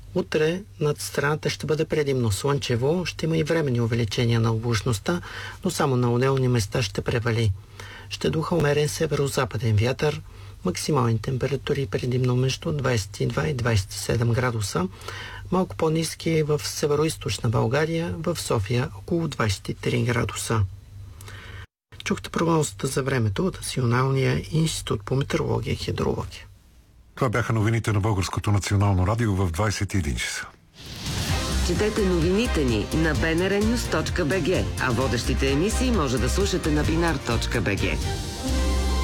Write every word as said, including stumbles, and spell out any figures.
Утре над страната ще бъде предимно слънчево, ще има и временни увеличения на облачността, но само на отделни места ще превали. Ще духа умерен северо-западен вятър, максимални температури предимно между двадесет и два и двадесет и седем градуса, малко по-ниски в северо-источна България, в София около двадесет и три градуса. Чухте прогнозата за времето от Националния институт по метеорология и хидрология. Това бяха новините на Българското национално радио в двадесет и един часа. Четете новините ни на би ен ар нюс точка би джи, а водещите емисии може да слушате на бинар точка би джи.